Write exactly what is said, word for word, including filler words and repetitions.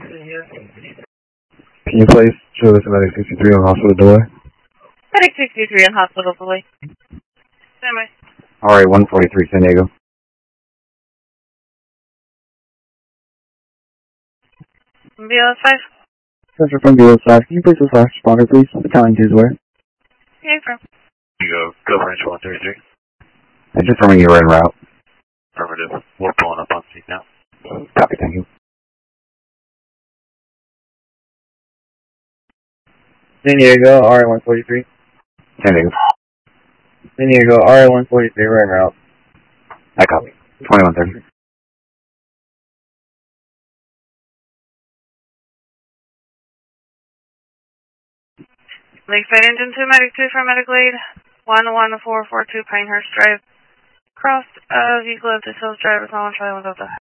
Can you place Service Medic sixty-three on hospital doorway? Medic sixty-three on hospital doorway. Anyway. All right, one forty-three, San Diego. B L S five. Center from B L S five. Can you please this last responder, please? Battalion two's where? Yeah, from. You go, go branch one thirty-three. I'm confirming you're en route. Affirmative. We're pulling up on seat now. Copy, thank you. San Diego, R A one forty-three. San Diego. San Diego, R A one forty-three, we're en route. I copy. twenty-one thirty. Lakeside Engine two, Medic two for Medical Aid. one one four four two Pinehurst Drive. Cross of Eucalyptus Hills Drive is on Charlie one Delta.